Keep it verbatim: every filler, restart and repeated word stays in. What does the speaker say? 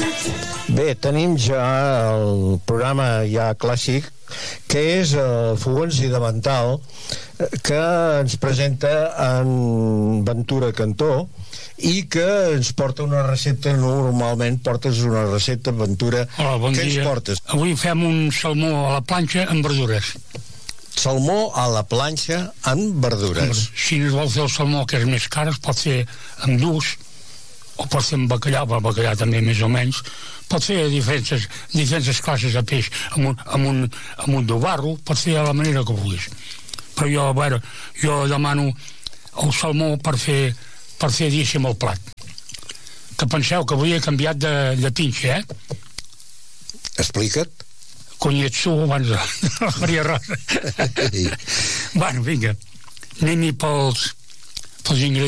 Bé, tenim ja el programa ja clàssic, que és el Fogons i Davantal, que ens presenta en Ventura Cantó i que ens porta una recepta. Normalment portes una recepta, Ventura. Hola, bon Què dia. ens portes? Avui fem un salmó a la planxa amb verdures. Salmó a la planxa amb verdures. Si no es vol fer el salmó, que és més car, es pot fer amb lluç, o pot fer amb bacallà, però bacallà també més o menys. Pot fer diferents, diferents classes de peix amb un, amb un, amb un d'obarro, pot fer a la manera que vulguis. Però jo, a veure, jo demano el salmó per fer, per fer diguéssim, el plat. Que penseu que avui he canviat de, de pinxa, eh? Explica't. Conyetsu abans de la Maria Rosa. Bueno, vinga, anem-hi pels, pels ingredients.